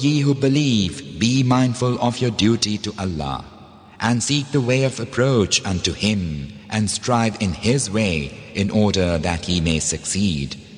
Ye who believe, be mindful of your duty to Allah, and seek the way of approach unto Him, and strive in His way in order that ye may succeed.